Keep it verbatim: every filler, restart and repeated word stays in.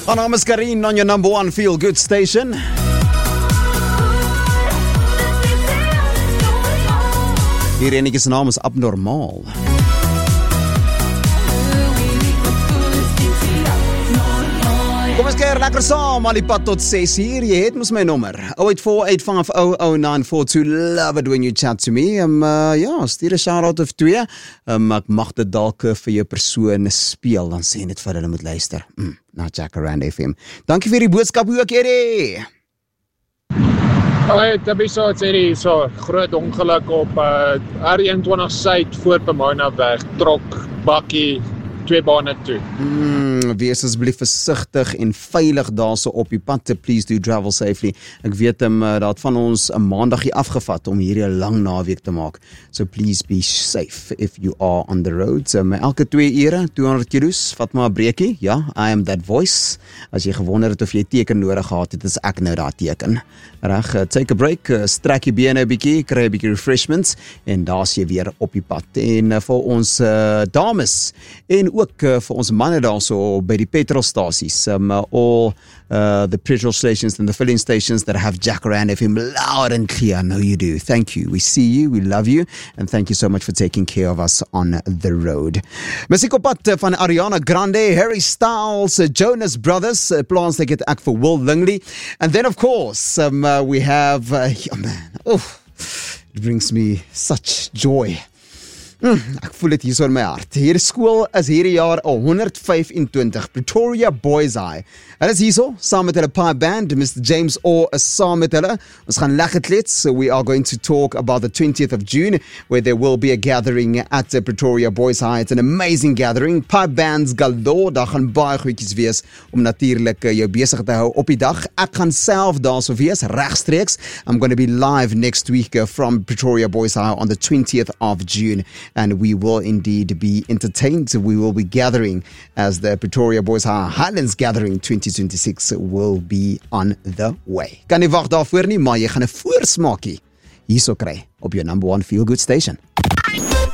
My naam is Karin on your number one feel good station. Hier enige se naam is Abnormaal. Kom ons keer lekker saam al die pad tot ses hier. Jy het mos my nommer. oh eight four eight five oh oh nine four two. Love it when you chat to me. Um, uh, ja, stuur 'n shout-out of twee. Um, ek mag dit dalk vir jou persoon speel. Dan sê net vir hulle moet luister. Mm, na Jacaranda F M. Dankie vir die boodskap ook, Eddie. Hey, Tabiso, het sê die so groot ongeluk op uh, R eenentwintig Suid voor Pomona weg. Trok, bakkie, twee bane toe. Mm, wees asseblief versigtig en veilig daarso op die pad. Please do travel safely. Ek weet hem, uh, dat van ons 'n maandagie afgevat om hierdie 'n lang naweek te maak. So please be safe if you are on the road. So my elke twee ure, two hundred kilos, vat maar 'n breekie. Ja, I am that voice. As jy gewonder het of jy teken nodig gehad het, is ek nou daai teken. Reg, uh, take a break, uh, strek jy bene 'n bietjie, kry 'n bietjie refreshments en daar's jy weer op die pad. En uh, vir ons uh, dames en ook uh, vir ons manne daarso by die petrolstasies, um, uh, all uh, the petrol stations and the filling stations that have Jacaranda F M loud and clear. I know you do. Thank you. We see you, we love you, and thank you so much for taking care of us on the road. Musiek op pad van Ariana Grande, Harry Styles, uh, Jonas Brothers, uh, plans ek het ek vir Will Lingley, and then of course um, uh, we have, uh, oh man, oh, it brings me such joy. Mm, ek voel dit hier so in my hart. Hierdie skool is hierdie jaar al one twenty-five, Pretoria Boys High. Hulle is hierso, saam met hulle pipe band, Mister James Orr is saam met hulle. Ons gaan lekker klets, so we are going to talk about the twentieth of June, where there will be a gathering at the Pretoria Boys High. It's an amazing gathering, pipe bands galore, daar gaan baie goedjies wees, om natuurlik jou besig te hou op die dag. Ek gaan self daar so wees, regstreeks. I'm going to be live next week from Pretoria Boys High on the twentieth of June. And we will indeed be entertained. We will be gathering as the Pretoria Boys High Highlands Gathering twenty twenty-six will be on the way. Kan nie wag daarvoor nie, maar jy gaan 'n voorsmaakie hierso kry op jou number one feel good station.